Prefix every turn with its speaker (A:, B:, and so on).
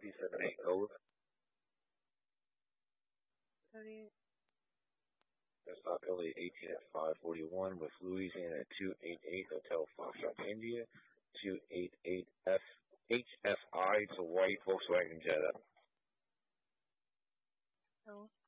A: 278 code. Desktop LA 18 at 541 with Louisiana at 288 Hotel Foxtrot India 288 HFI. It's a white Volkswagen Jetta.
B: Oh.